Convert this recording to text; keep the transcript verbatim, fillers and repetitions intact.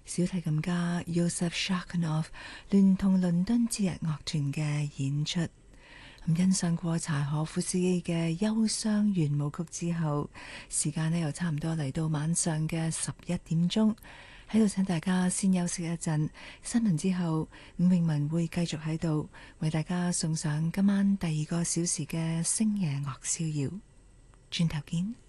小提琴家 Josef Sharkanoff 聯同倫敦節日樂團嘅演出。咁欣賞過柴可夫斯基嘅憂傷圓舞曲之後，時間呢又差唔多嚟到晚上嘅十一點鐘，喺度請大家先休息一陣。新聞之後，伍詠文會繼續喺度為大家送上今晚第二個小時嘅星夜樂逍遙。轉頭見。